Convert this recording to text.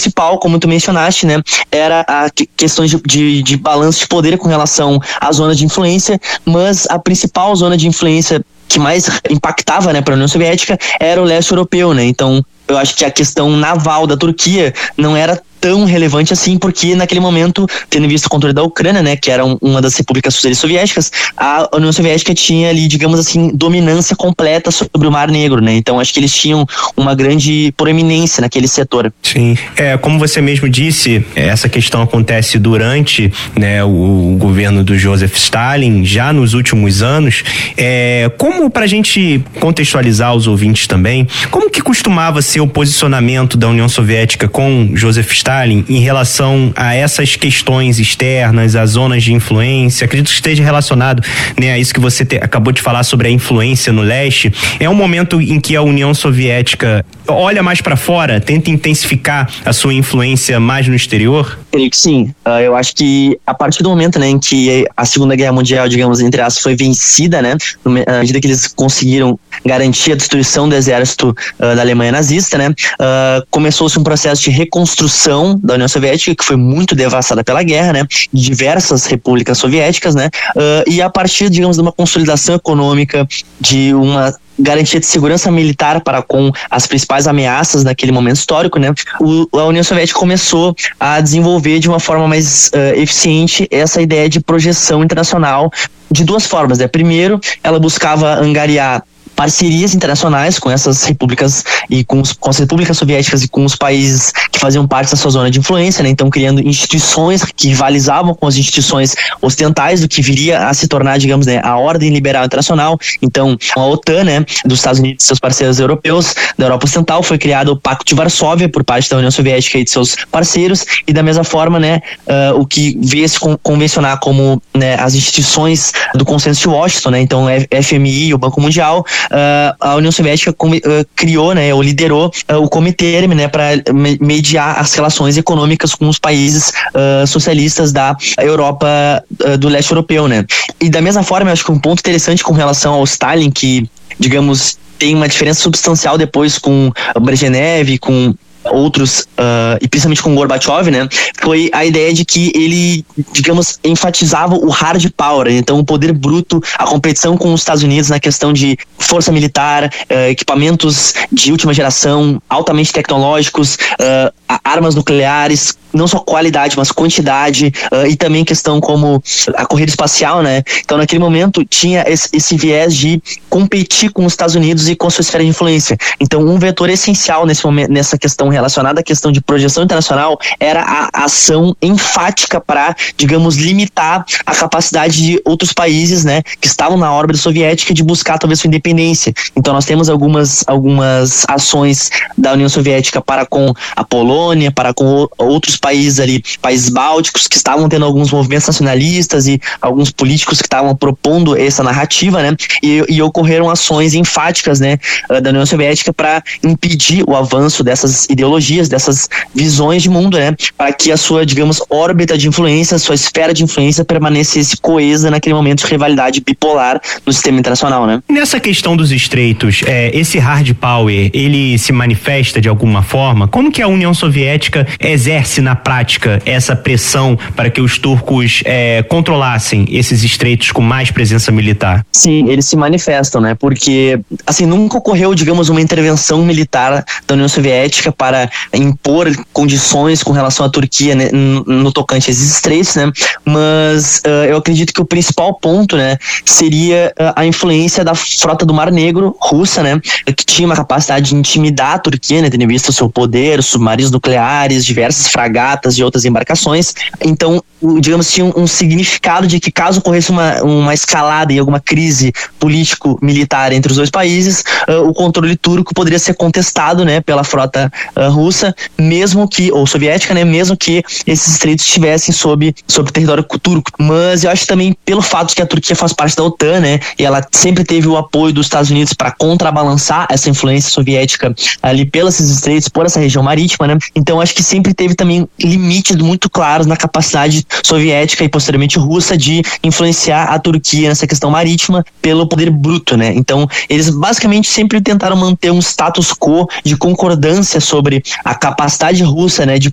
principal, como tu mencionaste, né, era a questão de balanço de poder com relação à zona de influência, mas a principal zona de influência que mais impactava, né, para a União Soviética era o leste europeu, né? Então eu acho que a questão naval da Turquia não era tão relevante assim, porque naquele momento, tendo visto o controle da Ucrânia, né, que era uma das repúblicas socialistas soviéticas, a União Soviética tinha ali, digamos assim, dominância completa sobre o Mar Negro, né? Então acho que eles tinham uma grande proeminência naquele setor. Sim, como você mesmo disse, essa questão acontece durante, né, o governo do Joseph Stalin, já nos últimos anos. Como, pra gente contextualizar os ouvintes também, como que costumava ser o posicionamento da União Soviética com Joseph Stalin em relação a essas questões externas, as zonas de influência? Acredito que esteja relacionado, né, a isso que você acabou de falar sobre a influência no leste. É um momento em que a União Soviética olha mais para fora, tenta intensificar a sua influência mais no exterior? Creio que sim. Eu acho que a partir do momento, né, em que a Segunda Guerra Mundial, digamos, entre aspas, foi vencida, né, à medida que eles conseguiram garantir a destruição do exército da Alemanha nazista, né, começou-se um processo de reconstrução da União Soviética, que foi muito devastada pela guerra, né, de diversas repúblicas soviéticas, né, e a partir, digamos, de uma consolidação econômica, de uma garantia de segurança militar para com as principais ameaças naquele momento histórico, né, a União Soviética começou a desenvolver de uma forma mais eficiente essa ideia de projeção internacional de duas formas, né. Primeiro, ela buscava angariar parcerias internacionais com essas repúblicas e com as repúblicas soviéticas e com os países que faziam parte da sua zona de influência, né? Então criando instituições que rivalizavam com as instituições ocidentais, do que viria a se tornar, digamos, né, a ordem liberal internacional. Então a OTAN, né, dos Estados Unidos e seus parceiros europeus da Europa Ocidental, foi criado o Pacto de Varsóvia por parte da União Soviética e de seus parceiros, e da mesma forma, né, o que veio se convencionar como, né, as instituições do Consenso de Washington, né? Então FMI e o Banco Mundial. A União Soviética criou, né, ou liderou o Comitê, né, para mediar as relações econômicas com os países socialistas da Europa do leste europeu, né. E da mesma forma, eu acho que um ponto interessante com relação ao Stalin, que, digamos, tem uma diferença substancial depois com o Brezhnev, com outros, e principalmente com Gorbachev, né, foi a ideia de que ele, digamos, enfatizava o hard power, então o poder bruto, a competição com os Estados Unidos na questão de força militar, equipamentos de última geração, altamente tecnológicos, armas nucleares, não só qualidade, mas quantidade, e também questão como a corrida espacial, né. Então naquele momento tinha esse viés de competir com os Estados Unidos e com a sua esfera de influência. Então um vetor essencial nesse momento, nessa questão relacionada à questão de projeção internacional, era a ação enfática para, digamos, limitar a capacidade de outros países, né, que estavam na órbita soviética, de buscar talvez sua independência. Então nós temos algumas ações da União Soviética para com a Polônia, para com outros países ali, países bálticos, que estavam tendo alguns movimentos nacionalistas e alguns políticos que estavam propondo essa narrativa, né, e ocorreram ações enfáticas, né, da União Soviética para impedir o avanço dessas ideologias, dessas visões de mundo, né, para que a sua, digamos, órbita de influência, sua esfera de influência permanecesse coesa naquele momento de rivalidade bipolar no sistema internacional, né. Nessa questão dos estreitos, esse hard power, ele se manifesta de alguma forma? Como que a União Soviética exerce na prática essa pressão para que os turcos controlassem esses estreitos com mais presença militar? Sim, eles se manifestam, né, porque, assim, nunca ocorreu, digamos, uma intervenção militar da União Soviética para impor condições com relação à Turquia, né, no tocante a esses estreitos, né, mas eu acredito que o principal ponto, né, seria a influência da frota do Mar Negro russa, né, que tinha uma capacidade de intimidar a Turquia, né, tendo visto o seu poder, submarinos nucleares, diversas fragatas e outras embarcações. Então, digamos, tinha um significado de que caso ocorresse uma escalada e alguma crise político-militar entre os dois países, o controle turco poderia ser contestado, né, pela frota russa, mesmo que, ou soviética, né, mesmo que esses estreitos estivessem sob território turco. Mas eu acho também, pelo fato de que a Turquia faz parte da OTAN, né, e ela sempre teve o apoio dos Estados Unidos para contrabalançar essa influência soviética ali pelos estreitos, por essa região marítima, né, então acho que sempre teve também limites muito claros na capacidade soviética e posteriormente russa de influenciar a Turquia nessa questão marítima pelo poder bruto, né. Então eles basicamente sempre tentaram manter um status quo de concordância sobre a capacidade russa, né, de